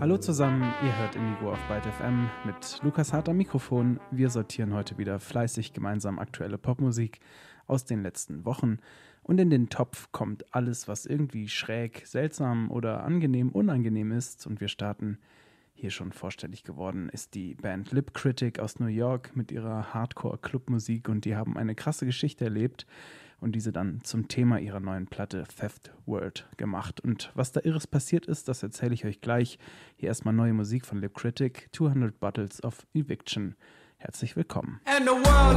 Hallo zusammen, ihr hört Indigo auf Byte FM mit Lukas Hart am Mikrofon. Wir sortieren heute wieder fleißig gemeinsam aktuelle Popmusik aus den letzten Wochen. Und in den Topf kommt alles, was irgendwie schräg, seltsam oder angenehm, unangenehm ist. Und wir starten, hier schon vorstellig geworden, ist die Band Lip Critic aus New York mit ihrer Hardcore-Clubmusik. Und die haben eine krasse Geschichte erlebt und diese dann zum Thema ihrer neuen Platte Theft World gemacht. Und was da Irres passiert ist, das erzähle ich euch gleich. Hier erstmal neue Musik von Lip Critic, 200 Bottles of Eviction. Herzlich willkommen.